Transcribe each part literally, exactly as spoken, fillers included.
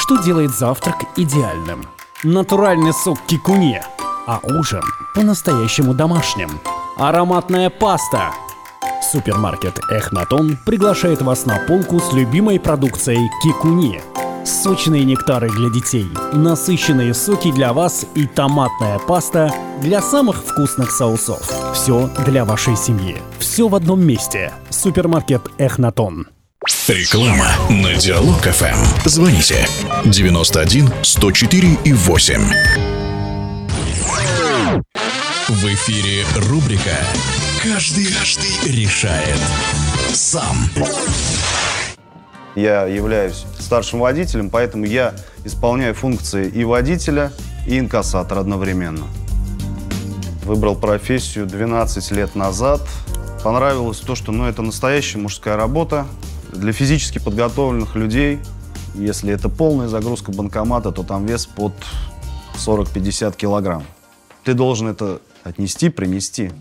Что делает завтрак идеальным? Натуральный сок кикуне, а ужин по-настоящему домашним. Ароматная паста. Супермаркет Эхнатон приглашает вас на полку с любимой продукцией кикуне. Сочные нектары для детей, насыщенные соки для вас и томатная паста для самых вкусных соусов. Все для вашей семьи. Все в одном месте. Супермаркет Эхнатон. Реклама на Диалог эф эм. Звоните девяносто один сто четыре и восемь. В эфире рубрика «Каждый, каждый решает сам». Я являюсь старшим водителем, поэтому я исполняю функции и водителя, и инкассатора одновременно. Выбрал профессию двенадцать лет назад. Понравилось то, что ну, это настоящая мужская работа для физически подготовленных людей. Если это полная загрузка банкомата, то там вес под сорок-пятьдесят килограмм. Ты должен это отнести, принести.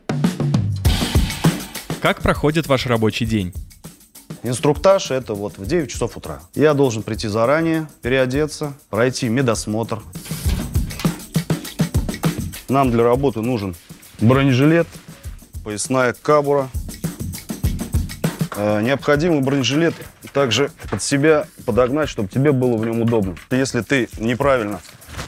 Как проходит ваш рабочий день? Инструктаж – это вот в девять часов утра. Я должен прийти заранее, переодеться, пройти медосмотр. Нам для работы нужен бронежилет, поясная кабура. Э, необходимый бронежилет также под себя подогнать, чтобы тебе было в нем удобно. Если ты неправильно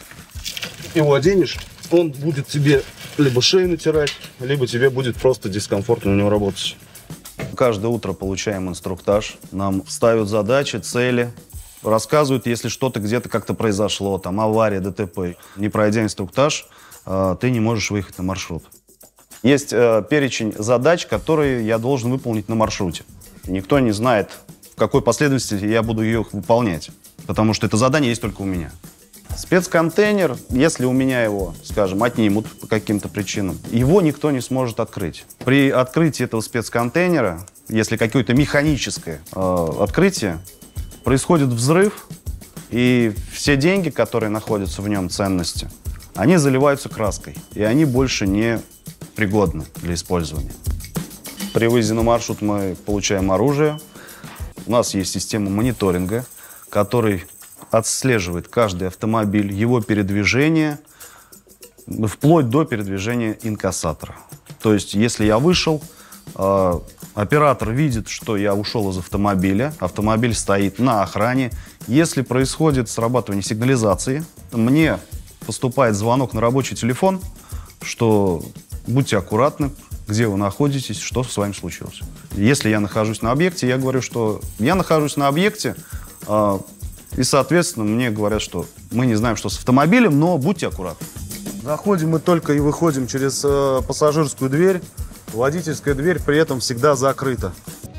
его оденешь, он будет тебе либо шею натирать, либо тебе будет просто дискомфортно на него работать. Каждое утро получаем инструктаж, нам ставят задачи, цели, рассказывают, если что-то где-то как-то произошло, там авария, ДТП. Не пройдя инструктаж, ты не можешь выехать на маршрут. Есть перечень задач, которые я должен выполнить на маршруте. Никто не знает, в какой последовательности я буду ее выполнять, потому что это задание есть только у меня. Спецконтейнер, если у меня его, скажем, отнимут по каким-то причинам, его никто не сможет открыть. При открытии этого спецконтейнера, если какое-то механическое э, открытие, происходит взрыв, и все деньги, которые находятся в нем, ценности, они заливаются краской, и они больше не пригодны для использования. При выезде на маршрут мы получаем оружие. У нас есть система мониторинга, который отслеживает каждый автомобиль, его передвижение, вплоть до передвижения инкассатора. То есть, если я вышел, э, оператор видит, что я ушел из автомобиля, автомобиль стоит на охране. Если происходит срабатывание сигнализации, мне поступает звонок на рабочий телефон, что будьте аккуратны, где вы находитесь, что с вами случилось. Если я нахожусь на объекте, я говорю, что я нахожусь на объекте, э, и, соответственно, мне говорят, что мы не знаем, что с автомобилем, но будьте аккуратны. Заходим мы только и выходим через э, пассажирскую дверь. Водительская дверь при этом всегда закрыта.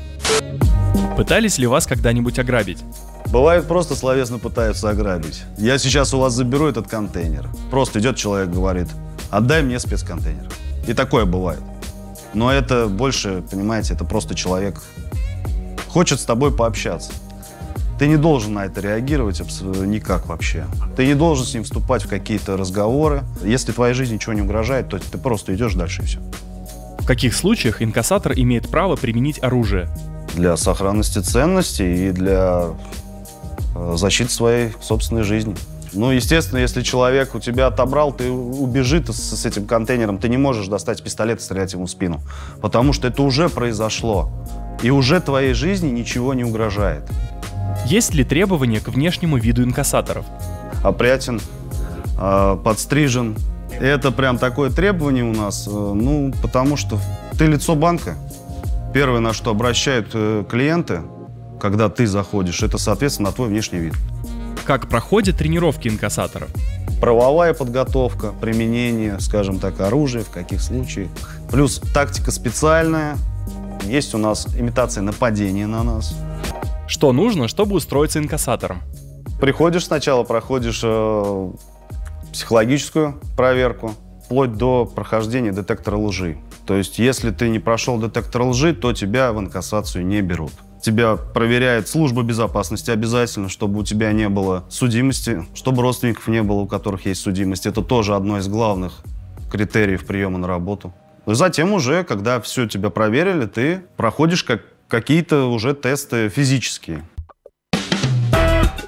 Пытались ли вас когда-нибудь ограбить? Бывает, просто словесно пытаются ограбить. Я сейчас у вас заберу этот контейнер. Просто идет человек, говорит, отдай мне спецконтейнер. И такое бывает. Но это больше, понимаете, это просто человек хочет с тобой пообщаться. Ты не должен на это реагировать никак вообще. Ты не должен с ним вступать в какие-то разговоры. Если твоей жизни ничего не угрожает, то ты просто идешь дальше и все. В каких случаях инкассатор имеет право применить оружие? Для сохранности ценностей и для э, защиты своей собственной жизни. Ну, естественно, если человек у тебя отобрал, ты убежит с, с этим контейнером, ты не можешь достать пистолет и стрелять ему в спину. Потому что это уже произошло. И уже твоей жизни ничего не угрожает. Есть ли требования к внешнему виду инкассаторов? Опрятен, э, подстрижен. Это прям такое требование у нас, э, ну, потому что ты лицо банка. Первое, на что обращают э, клиенты, когда ты заходишь, это, соответственно, на твой внешний вид. Как проходят тренировки инкассаторов? Правовая подготовка, применение, скажем так, оружия, в каких случаях. Плюс тактика специальная. Есть у нас имитация нападения на нас. Что нужно, чтобы устроиться инкассатором? Приходишь сначала, проходишь э, психологическую проверку, вплоть до прохождения детектора лжи. То есть, если ты не прошел детектор лжи, то тебя в инкассацию не берут. Тебя проверяет служба безопасности обязательно, чтобы у тебя не было судимости, чтобы родственников не было, у которых есть судимость. Это тоже одно из главных критериев приема на работу. И затем уже, когда все тебя проверили, ты проходишь как какие-то уже тесты физические.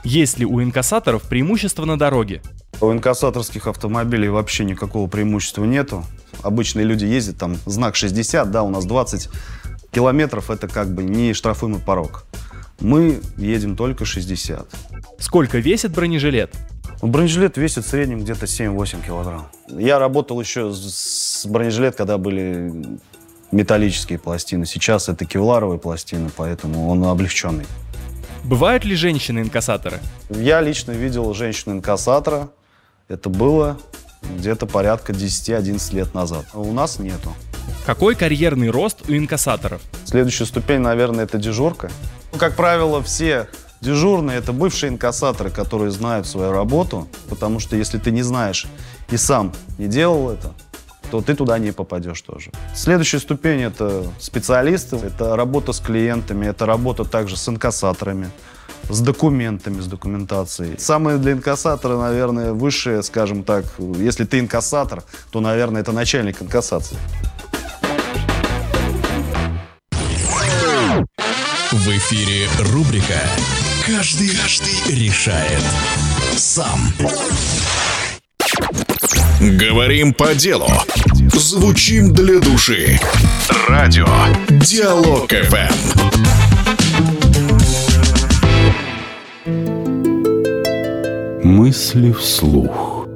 Есть ли у инкассаторов преимущество на дороге? У инкассаторских автомобилей вообще никакого преимущества нету. Обычные люди ездят, там знак шестьдесят, да, у нас двадцать километров, это как бы не штрафуемый порог. Мы едем только шестьдесят. Сколько весит бронежилет? Бронежилет весит в среднем где-то семь-восемь килограмм. Я работал еще с бронежилет, когда были металлические пластины. Сейчас это кевларовые пластины, поэтому он облегченный. Бывают ли женщины-инкассаторы? Я лично видел женщину-инкассатора. Это было где-то порядка десять-одиннадцать лет назад. А у нас нету. Какой карьерный рост у инкассаторов? Следующая ступень, наверное, это дежурка. Ну, как правило, все дежурные – это бывшие инкассаторы, которые знают свою работу. Потому что если ты не знаешь и сам не делал это, то ты туда не попадешь тоже. Следующая ступень – это специалисты, это работа с клиентами, это работа также с инкассаторами, с документами, с документацией. Самое для инкассатора, наверное, высшее, скажем так, если ты инкассатор, то, наверное, это начальник инкассации. В эфире рубрика «Каждый, каждый решает сам». Говорим по делу. Звучим для души. Радио Диалог эф эм. Мысли вслух.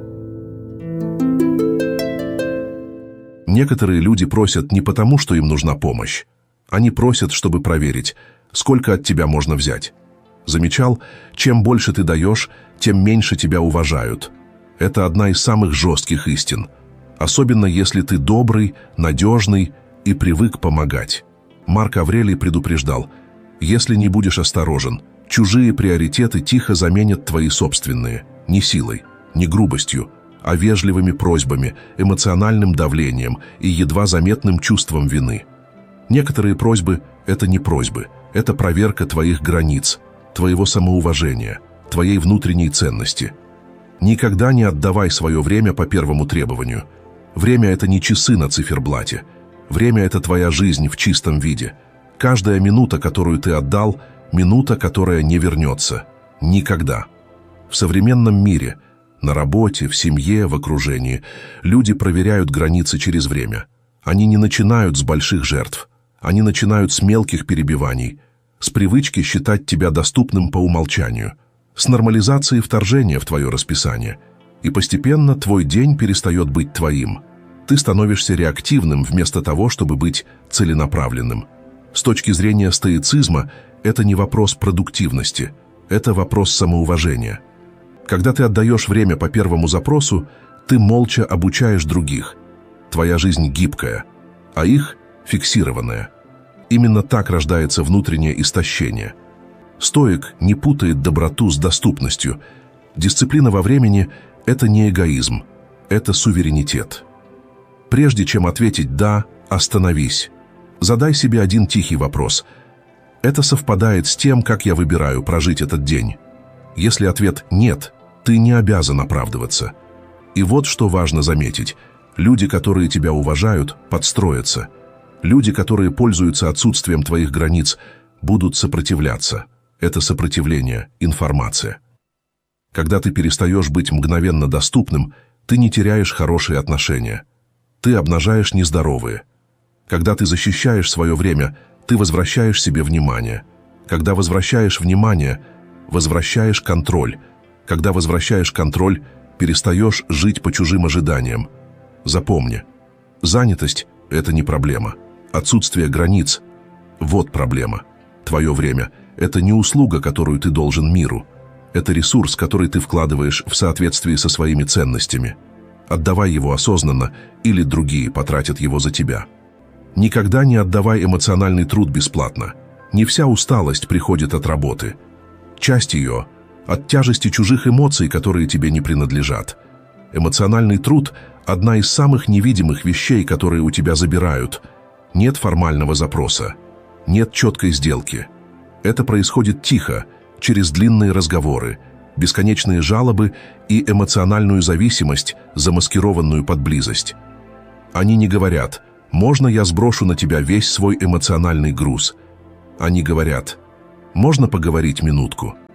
Некоторые люди просят не потому, что им нужна помощь. Они просят, чтобы проверить, сколько от тебя можно взять. Замечал, чем больше ты даешь, тем меньше тебя уважают. Это одна из самых жестких истин. Особенно если ты добрый, надежный и привык помогать. Марк Аврелий предупреждал: если не будешь осторожен, чужие приоритеты тихо заменят твои собственные. Не силой, не грубостью, а вежливыми просьбами, эмоциональным давлением и едва заметным чувством вины. Некоторые просьбы – это не просьбы, это проверка твоих границ, твоего самоуважения, твоей внутренней ценности. Никогда не отдавай свое время по первому требованию. Время – это не часы на циферблате. Время – это твоя жизнь в чистом виде. Каждая минута, которую ты отдал – минута, которая не вернется. Никогда. В современном мире, на работе, в семье, в окружении, люди проверяют границы через время. Они не начинают с больших жертв. Они начинают с мелких перебиваний, с привычки считать тебя доступным по умолчанию, с нормализации вторжения в твое расписание. И постепенно твой день перестает быть твоим. Ты становишься реактивным вместо того, чтобы быть целенаправленным. С точки зрения стоицизма, это не вопрос продуктивности, это вопрос самоуважения. Когда ты отдаешь время по первому запросу, ты молча обучаешь других. Твоя жизнь гибкая, а их фиксированная. Именно так рождается внутреннее истощение. Стоик не путает доброту с доступностью. Дисциплина во времени – это не эгоизм, это суверенитет. Прежде чем ответить «да», остановись. Задай себе один тихий вопрос. Это совпадает с тем, как я выбираю прожить этот день. Если ответ «нет», ты не обязан оправдываться. И вот что важно заметить. Люди, которые тебя уважают, подстроятся. Люди, которые пользуются отсутствием твоих границ, будут сопротивляться. Это сопротивление, информация. Когда ты перестаешь быть мгновенно доступным, ты не теряешь хорошие отношения. Ты обнажаешь нездоровые. Когда ты защищаешь свое время, ты возвращаешь себе внимание. Когда возвращаешь внимание, возвращаешь контроль. Когда возвращаешь контроль, перестаешь жить по чужим ожиданиям. Запомни, занятость – это не проблема. Отсутствие границ – вот проблема. Твое время – это не услуга, которую ты должен миру. Это ресурс, который ты вкладываешь в соответствии со своими ценностями. Отдавай его осознанно, или другие потратят его за тебя. Никогда не отдавай эмоциональный труд бесплатно. Не вся усталость приходит от работы. Часть ее – от тяжести чужих эмоций, которые тебе не принадлежат. Эмоциональный труд – одна из самых невидимых вещей, которые у тебя забирают. Нет формального запроса, нет четкой сделки. Это происходит тихо, через длинные разговоры, бесконечные жалобы и эмоциональную зависимость, замаскированную под близость. Они не говорят «можно я сброшу на тебя весь свой эмоциональный груз». Они говорят «можно поговорить минутку».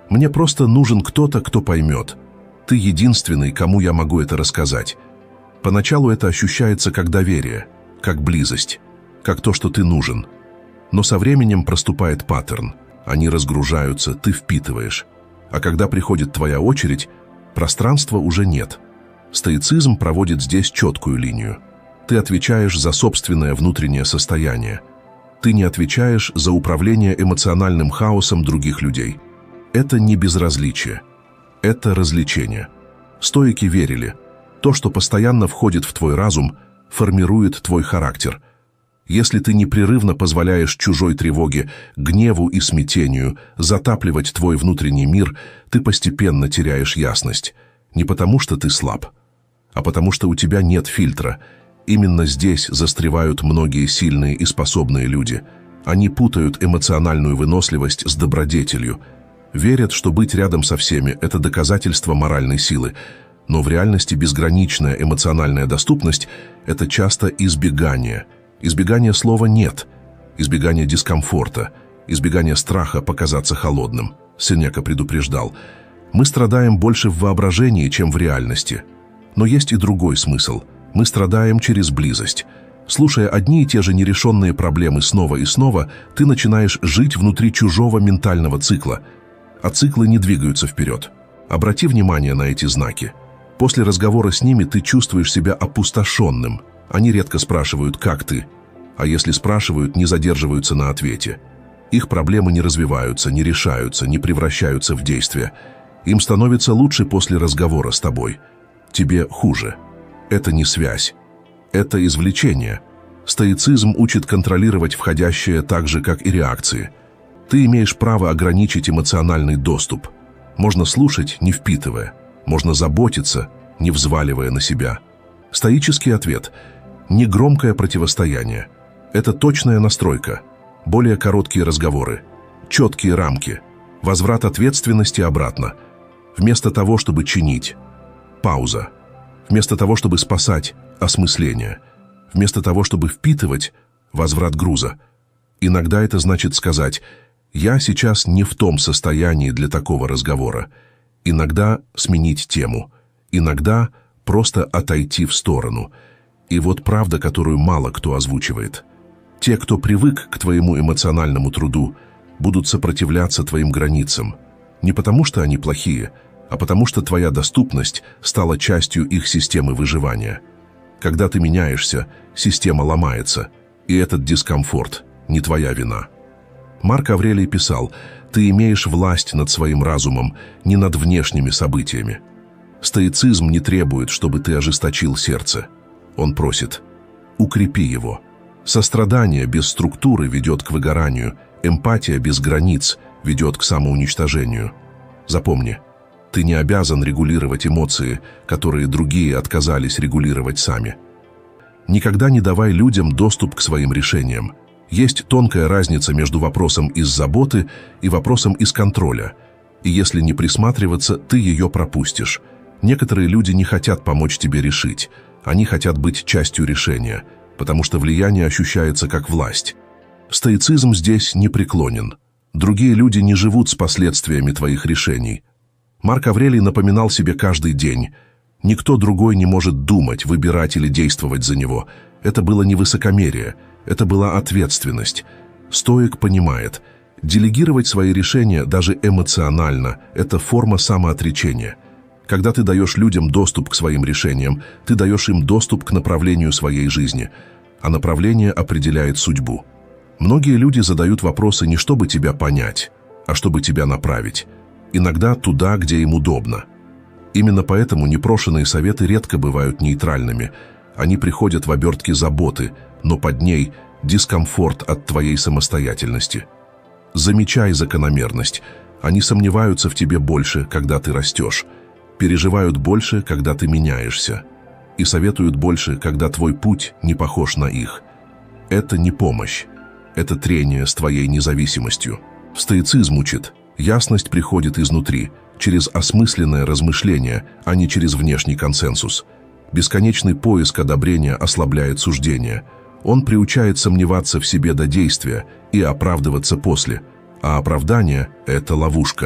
Мне просто нужен кто-то, кто поймет. Ты единственный, кому я могу это рассказать. Поначалу это ощущается как доверие, как близость, как то, что ты нужен. Но со временем проступает паттерн. Они разгружаются, ты впитываешь. А когда приходит твоя очередь, пространства уже нет. Стоицизм проводит здесь четкую линию. Ты отвечаешь за собственное внутреннее состояние. Ты не отвечаешь за управление эмоциональным хаосом других людей. Это не безразличие. Это развлечение. Стоики верили, то, что постоянно входит в твой разум, формирует твой характер. Если ты непрерывно позволяешь чужой тревоге, гневу и смятению затапливать твой внутренний мир, ты постепенно теряешь ясность. Не потому, что ты слаб, а потому, что у тебя нет фильтра. Именно здесь застревают многие сильные и способные люди. Они путают эмоциональную выносливость с добродетелью. Верят, что быть рядом со всеми – это доказательство моральной силы. Но в реальности безграничная эмоциональная доступность – это часто избегание. Избегание слова «нет», избегание дискомфорта, избегание страха показаться холодным. Сенека предупреждал: «Мы страдаем больше в воображении, чем в реальности». Но есть и другой смысл. Мы страдаем через близость. Слушая одни и те же нерешенные проблемы снова и снова, ты начинаешь жить внутри чужого ментального цикла, а циклы не двигаются вперед. Обрати внимание на эти знаки. После разговора с ними ты чувствуешь себя опустошенным. Они редко спрашивают «как ты?», а если спрашивают, не задерживаются на ответе. Их проблемы не развиваются, не решаются, не превращаются в действия. Им становится лучше после разговора с тобой. Тебе хуже. Это не связь. Это извлечение. Стоицизм учит контролировать входящее так же, как и реакции. Ты имеешь право ограничить эмоциональный доступ. Можно слушать, не впитывая. Можно заботиться, не взваливая на себя. Стоический ответ – не громкое противостояние. Это точная настройка. Более короткие разговоры. Четкие рамки. Возврат ответственности обратно. Вместо того, чтобы чинить. Пауза. Вместо того, чтобы спасать – осмысление. Вместо того, чтобы впитывать – возврат груза. Иногда это значит сказать «я сейчас не в том состоянии для такого разговора». Иногда сменить тему. Иногда просто отойти в сторону. И вот правда, которую мало кто озвучивает. Те, кто привык к твоему эмоциональному труду, будут сопротивляться твоим границам. Не потому, что они плохие, а потому, что твоя доступность стала частью их системы выживания. Когда ты меняешься, система ломается, и этот дискомфорт не твоя вина. Марк Аврелий писал: «Ты имеешь власть над своим разумом, не над внешними событиями». Стоицизм не требует, чтобы ты ожесточил сердце. Он просит: укрепи его. Сострадание без структуры ведет к выгоранию, эмпатия без границ ведет к самоуничтожению. Запомни, ты не обязан регулировать эмоции, которые другие отказались регулировать сами. Никогда не давай людям доступ к своим решениям. Есть тонкая разница между вопросом из заботы и вопросом из контроля. И если не присматриваться, ты ее пропустишь. Некоторые люди не хотят помочь тебе решить. Они хотят быть частью решения, потому что влияние ощущается как власть. Стоицизм здесь непреклонен. Другие люди не живут с последствиями твоих решений. Марк Аврелий напоминал себе каждый день: никто другой не может думать, выбирать или действовать за него. Это было не высокомерие, это была ответственность. Стоик понимает, делегировать свои решения даже эмоционально – это форма самоотречения. Когда ты даешь людям доступ к своим решениям, ты даешь им доступ к направлению своей жизни, а направление определяет судьбу. Многие люди задают вопросы не чтобы тебя понять, а чтобы тебя направить. Иногда туда, где им удобно. Именно поэтому непрошенные советы редко бывают нейтральными. Они приходят в обертке заботы, но под ней дискомфорт от твоей самостоятельности. Замечай закономерность. Они сомневаются в тебе больше, когда ты растешь. Переживают больше, когда ты меняешься. И советуют больше, когда твой путь не похож на их. Это не помощь. Это трение с твоей независимостью. Стоицизм учит: ясность приходит изнутри, через осмысленное размышление, а не через внешний консенсус. Бесконечный поиск одобрения ослабляет суждение. Он приучает сомневаться в себе до действия и оправдываться после. А оправдание – это ловушка.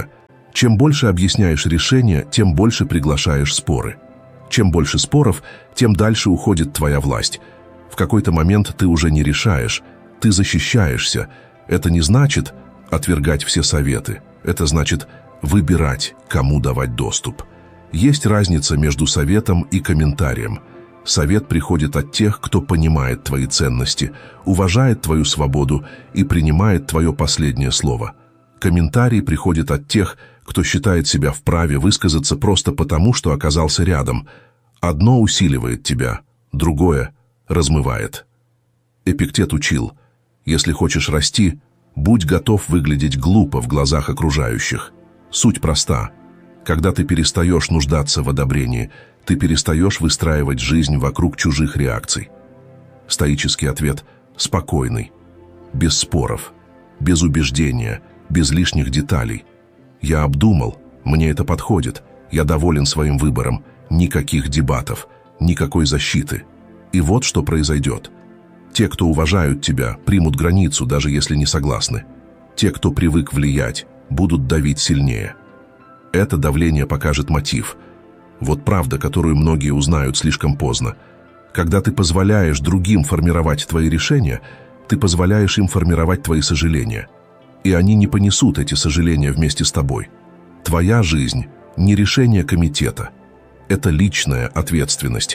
Чем больше объясняешь решения, тем больше приглашаешь споры. Чем больше споров, тем дальше уходит твоя власть. В какой-то момент ты уже не решаешь, ты защищаешься. Это не значит отвергать все советы. Это значит выбирать, кому давать доступ. Есть разница между советом и комментарием. Совет приходит от тех, кто понимает твои ценности, уважает твою свободу и принимает твое последнее слово. Комментарий приходит от тех, кто считает себя вправе высказаться просто потому, что оказался рядом. Одно усиливает тебя, другое размывает. Эпиктет учил: если хочешь расти, будь готов выглядеть глупо в глазах окружающих. Суть проста. Когда ты перестаешь нуждаться в одобрении, ты перестаешь выстраивать жизнь вокруг чужих реакций. Стоический ответ спокойный, без споров, без убеждения, без лишних деталей. Я обдумал, мне это подходит, я доволен своим выбором, никаких дебатов, никакой защиты. И вот что произойдет. Те, кто уважают тебя, примут границу, даже если не согласны. Те, кто привык влиять, будут давить сильнее. Это давление покажет мотив. Вот правда, которую многие узнают слишком поздно. Когда ты позволяешь другим формировать твои решения, ты позволяешь им формировать твои сожаления. И они не понесут эти сожаления вместе с тобой. Твоя жизнь не решение комитета. Это личная ответственность.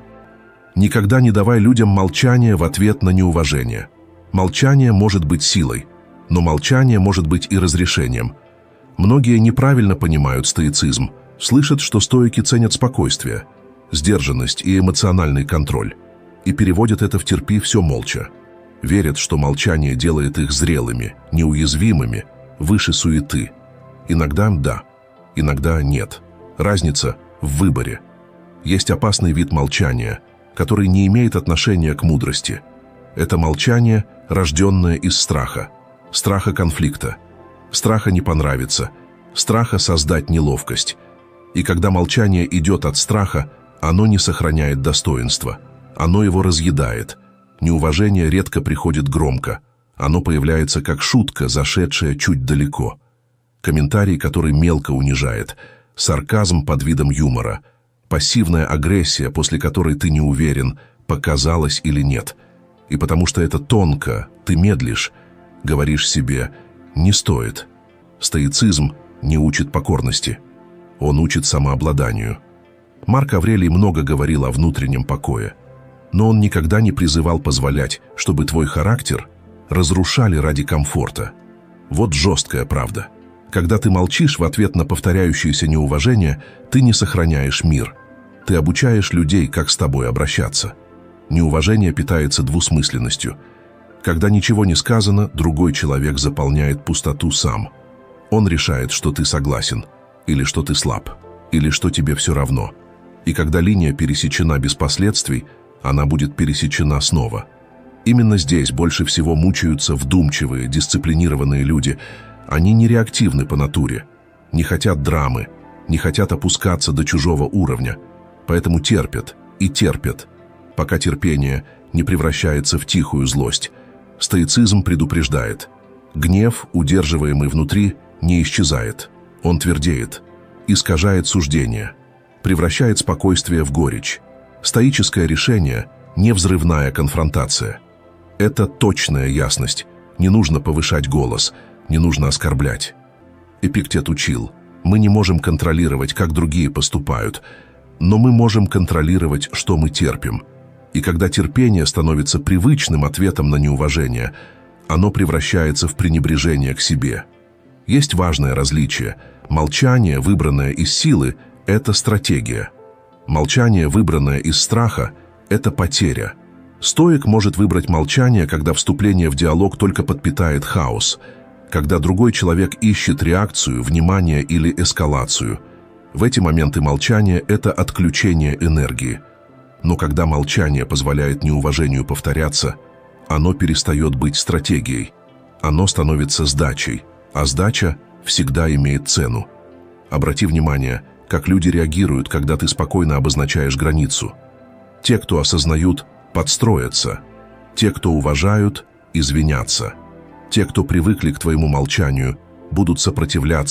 Никогда не давай людям молчание в ответ на неуважение. Молчание может быть силой, но молчание может быть и разрешением. Многие неправильно понимают стоицизм, слышат, что стоики ценят спокойствие, сдержанность и эмоциональный контроль, и переводят это в «терпи все молча». Верят, что молчание делает их зрелыми, неуязвимыми, выше суеты. Иногда да, иногда нет. Разница в выборе. Есть опасный вид молчания, который не имеет отношения к мудрости. Это молчание, рожденное из страха, страха конфликта, страха не понравиться, страха создать неловкость. И когда молчание идет от страха, оно не сохраняет достоинства, оно его разъедает. Неуважение редко приходит громко, оно появляется как шутка, зашедшая чуть далеко. Комментарий, который мелко унижает, сарказм под видом юмора, пассивная агрессия, после которой ты не уверен, показалось или нет. И потому что это тонко, ты медлишь, говоришь себе «не стоит». Стоицизм не учит покорности, он учит самообладанию. Марк Аврелий много говорил о внутреннем покое, но он никогда не призывал позволять, чтобы твой характер разрушали ради комфорта. Вот жесткая правда. Когда ты молчишь в ответ на повторяющееся неуважение, ты не сохраняешь мир. Ты обучаешь людей, как с тобой обращаться. Неуважение питается двусмысленностью. Когда ничего не сказано, другой человек заполняет пустоту сам. Он решает, что ты согласен, или что ты слаб, или что тебе все равно. И когда линия пересечена без последствий, она будет пересечена снова. Именно здесь больше всего мучаются вдумчивые, дисциплинированные люди. Они не реактивны по натуре, не хотят драмы, не хотят опускаться до чужого уровня, поэтому терпят и терпят, пока терпение не превращается в тихую злость. Стоицизм предупреждает: гнев, удерживаемый внутри, не исчезает, он твердеет, искажает суждение, превращает спокойствие в горечь. Стоическое решение – не взрывная конфронтация. Это точная ясность, не нужно повышать голос, не нужно оскорблять. Эпиктет учил: мы не можем контролировать, как другие поступают, но мы можем контролировать, что мы терпим. И когда терпение становится привычным ответом на неуважение, оно превращается в пренебрежение к себе. Есть важное различие. Молчание, выбранное из силы, – это стратегия. Молчание, выбранное из страха, – это потеря. Стоик может выбрать молчание, когда вступление в диалог только подпитает хаос, когда другой человек ищет реакцию, внимание или эскалацию. В эти моменты молчание – это отключение энергии. Но когда молчание позволяет неуважению повторяться, оно перестает быть стратегией. Оно становится сдачей, а сдача всегда имеет цену. Обрати внимание, как люди реагируют, когда ты спокойно обозначаешь границу. Те, кто осознают, подстроятся. Те, кто уважают, извинятся. Те, кто привыкли к твоему молчанию, будут сопротивляться,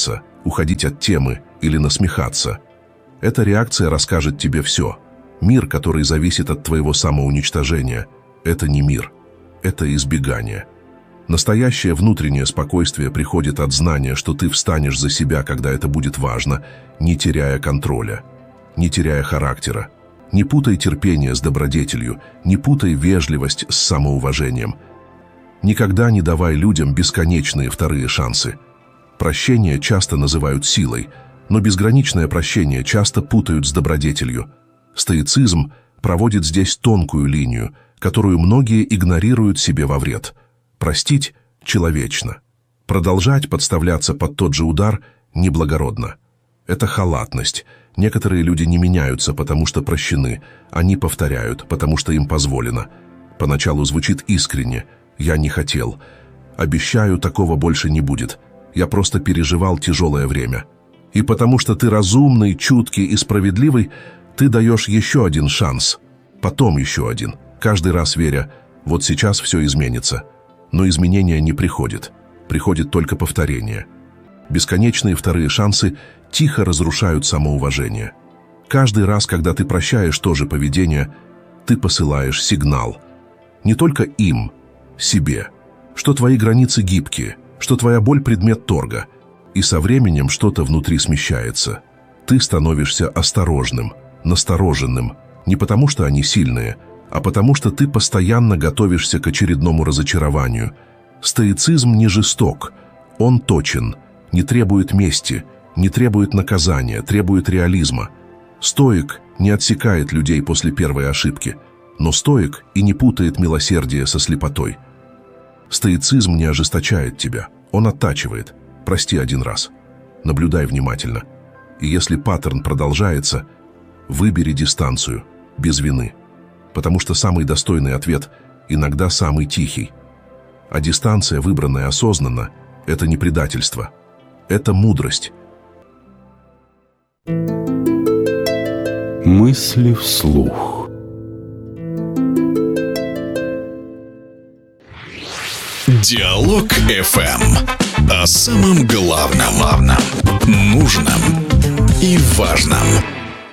уходить от темы или насмехаться. Эта реакция расскажет тебе все. Мир, который зависит от твоего самоуничтожения, это не мир, это избегание. Настоящее внутреннее спокойствие приходит от знания, что ты встанешь за себя, когда это будет важно, не теряя контроля, не теряя характера. Не путай терпение с добродетелью, не путай вежливость с самоуважением. Никогда не давай людям бесконечные вторые шансы. Прощение часто называют силой, но безграничное прощение часто путают с добродетелью. Стоицизм проводит здесь тонкую линию, которую многие игнорируют себе во вред. Простить человечно. Продолжать подставляться под тот же удар неблагородно. Это халатность. Некоторые люди не меняются, потому что прощены. Они повторяют, потому что им позволено. Поначалу звучит искренне. «Я не хотел. Обещаю, такого больше не будет. Я просто переживал тяжелое время». И потому что ты разумный, чуткий и справедливый, ты даешь еще один шанс. Потом еще один. Каждый раз веря, вот сейчас все изменится. Но изменения не приходит. Приходит только повторение. Бесконечные вторые шансы тихо разрушают самоуважение. Каждый раз, когда ты прощаешь то же поведение, ты посылаешь сигнал. Не только им, себе, что твои границы гибкие, что твоя боль предмет торга, и со временем что-то внутри смещается. Ты становишься осторожным, настороженным, не потому что они сильные, а потому что ты постоянно готовишься к очередному разочарованию. Стоицизм не жесток, он точен, не требует мести, не требует наказания, требует реализма. Стоик не отсекает людей после первой ошибки, но стоик и не путает милосердие со слепотой. Стоицизм не ожесточает тебя, он оттачивает. Прости один раз. Наблюдай внимательно. И если паттерн продолжается, выбери дистанцию, без вины. Потому что самый достойный ответ иногда самый тихий. А дистанция, выбранная осознанно, это не предательство. Это мудрость. Мысли вслух. Диалог эф эм. О самом главном, главном, нужном и важном.